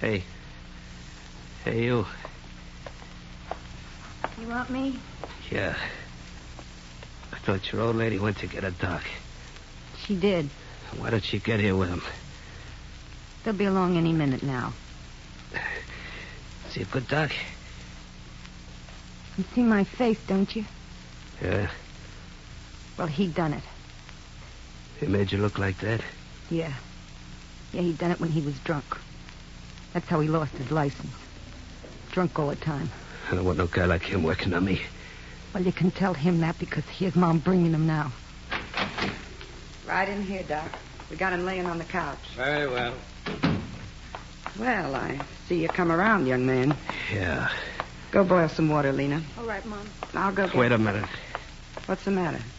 Hey. Hey, you. You want me? Yeah. I thought your old lady went to get a doc. She did. Why did she get here with him? They'll be along any minute now. Is he a good doc? You see my face, don't you? Yeah. Well, he done it. He made you look like that? Yeah. Yeah, he done it when he was drunk. That's how he lost his license. Drunk all the time. I don't want no guy like him working on me. Well, you can tell him that because here's Mom bringing him now. Right in here, Doc. We got him laying on the couch. Very well. Well, I see you come around, young man. Yeah. Go boil some water, Lena. All right, Mom. I'll go get... Wait a minute. What's the matter?